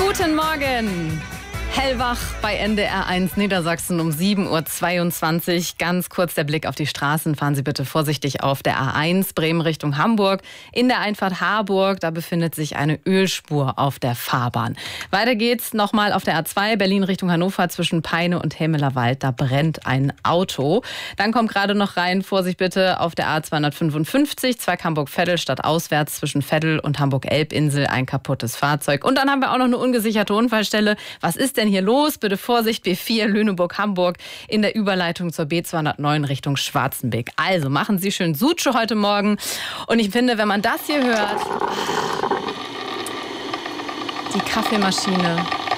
Guten Morgen! Hellwach bei NDR 1 Niedersachsen um 7.22 Uhr. Ganz kurz der Blick auf die Straßen. Fahren Sie bitte vorsichtig auf der A1 Bremen Richtung Hamburg. In der Einfahrt Harburg, da befindet sich eine Ölspur auf der Fahrbahn. Weiter geht's nochmal auf der A2 Berlin Richtung Hannover zwischen Peine und Hemmelerwald. Da brennt ein Auto. Dann kommt gerade noch rein, Vorsicht bitte, auf der A255 Zweig Hamburg-Veddel stadtauswärts zwischen Veddel und Hamburg-Elbinsel ein kaputtes Fahrzeug. Und dann haben wir auch noch eine ungesicherte Unfallstelle. Was ist denn hier los? Bitte Vorsicht, B4 Lüneburg-Hamburg in der Überleitung zur B209 Richtung Schwarzenbeck. Also machen Sie schön Sutsche heute Morgen. Und ich finde, wenn man das hier hört, die Kaffeemaschine,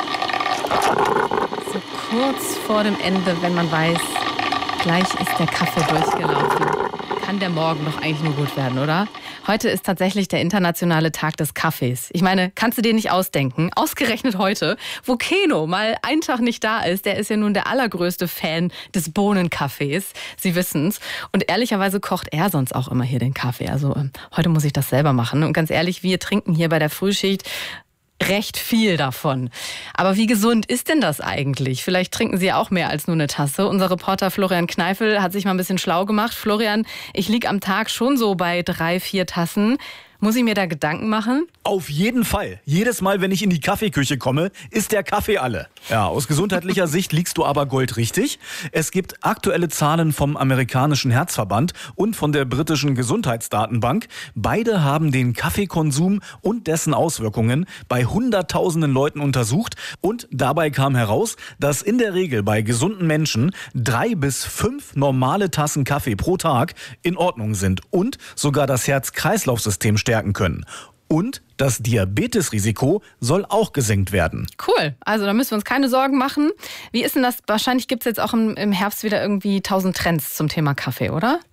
so kurz vor dem Ende, wenn man weiß, gleich ist der Kaffee durchgelaufen, kann der Morgen doch eigentlich nur gut werden, oder? Heute ist tatsächlich der internationale Tag des Kaffees. Ich meine, kannst du dir nicht ausdenken? Ausgerechnet heute, wo Keno mal einen Tag nicht da ist. Der ist ja nun der allergrößte Fan des Bohnenkaffees. Sie wissen's. Und ehrlicherweise kocht er sonst auch immer hier den Kaffee. Also heute muss ich das selber machen. Und ganz ehrlich, wir trinken hier bei der Frühschicht recht viel davon. Aber wie gesund ist denn das eigentlich? Vielleicht trinken Sie ja auch mehr als nur eine Tasse. Unser Reporter Florian Kneifel hat sich mal ein bisschen schlau gemacht. Florian, ich liege am Tag schon so bei 3-4 Tassen. Muss ich mir da Gedanken machen? Auf jeden Fall. Jedes Mal, wenn ich in die Kaffeeküche komme, ist der Kaffee alle. Ja, aus gesundheitlicher Sicht liegst du aber goldrichtig. Es gibt aktuelle Zahlen vom amerikanischen Herzverband und von der britischen Gesundheitsdatenbank. Beide haben den Kaffeekonsum und dessen Auswirkungen bei Hunderttausenden Leuten untersucht. Und dabei kam heraus, dass in der Regel bei gesunden Menschen 3 bis 5 normale Tassen Kaffee pro Tag in Ordnung sind und sogar das Herz-Kreislauf-System stärken können. Und das Diabetesrisiko soll auch gesenkt werden. Cool, also da müssen wir uns keine Sorgen machen. Wie ist denn das? Wahrscheinlich gibt es jetzt auch im Herbst wieder irgendwie 1000 Trends zum Thema Kaffee, oder?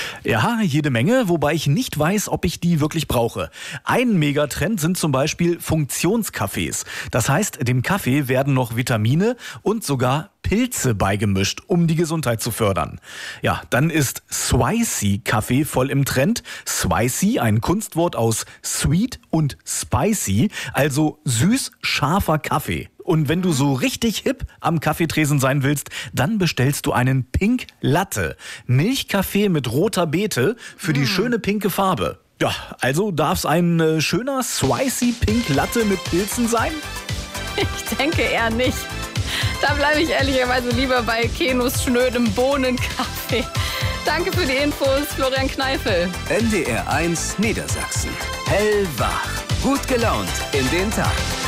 Ja, jede Menge, wobei ich nicht weiß, ob ich die wirklich brauche. Ein Megatrend sind zum Beispiel Funktionskaffees. Das heißt, dem Kaffee werden noch Vitamine und sogar Pilze beigemischt, um die Gesundheit zu fördern. Ja, dann ist Spicy-Kaffee voll im Trend. Spicy, ein Kunstwort aus Sweet und Spicy, also süß-scharfer Kaffee. Und wenn du so richtig hip am Kaffeetresen sein willst, dann bestellst du einen Pink Latte. Milchkaffee mit roter Beete für die schöne pinke Farbe. Ja, also darf es ein schöner Spicy Pink Latte mit Pilzen sein? Ich denke eher nicht. Da bleibe ich ehrlicherweise lieber bei Kenos schnödem Bohnenkaffee. Danke für die Infos, Florian Kneifel. NDR 1 Niedersachsen. Hellwach. Gut gelaunt in den Tag.